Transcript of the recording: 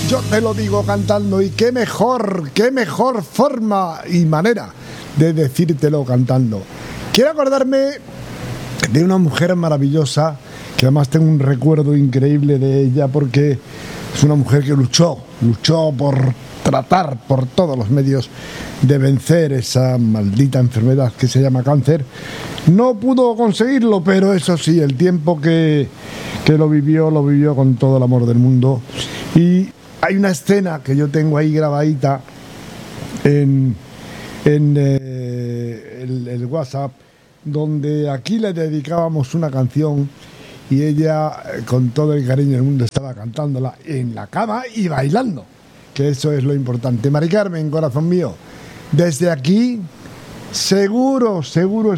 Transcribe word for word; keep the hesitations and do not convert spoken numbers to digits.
Yo te lo digo cantando, y qué mejor, qué mejor forma y manera de decírtelo cantando. Quiero acordarme de una mujer maravillosa, que además tengo un recuerdo increíble de ella, porque es una mujer que luchó, luchó por tratar por todos los medios de vencer esa maldita enfermedad que se llama cáncer. No pudo conseguirlo, pero eso sí, el tiempo que, que lo vivió, lo vivió con todo el amor del mundo. Y hay una escena que yo tengo ahí grabadita en, en eh, el, el WhatsApp, donde aquí le dedicábamos una canción y ella, con todo el cariño del mundo, estaba cantándola en la cama y bailando, que eso es lo importante. Mari Carmen, corazón mío, desde aquí, seguro, seguro